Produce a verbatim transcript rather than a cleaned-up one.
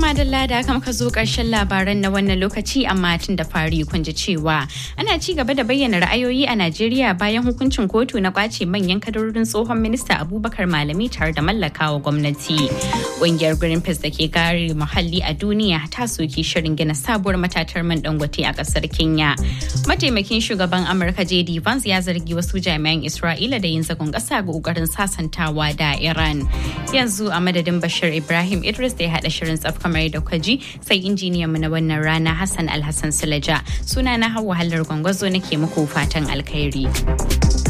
madalla da aka muka zo ƙarshen labaran na wannan lokaci amma tun da fari kun ji cewa ana ci gaba da bayyana ra'ayoyi a Najeriya bayan hukuncin kotu na kwace manyan kadarorin tsohon minista Abubakar Malami tare da mallakawa gwamnati. Ƙungiyar Greenpeace da ke kare muhalli a duniya ta soki shirin gina sabuwar matatar man Dangote a ƙasar Kenya. Mataimakin shugaban Amurka J D Vance ya zargi wasu jami'an Isra'ila da yin zagon ƙasa ga ƙoƙarin sasantawa da Iran. Yanzu a madadin Bashir Ibrahim Idris da ya haɗa shirin tsaf kamar da kwaji sai injiniyan mu na wannan rana Hassan Alhassan Sulaja. Suna na Hauwa Hallar Gwangwazo nake muku fatan alkhairi.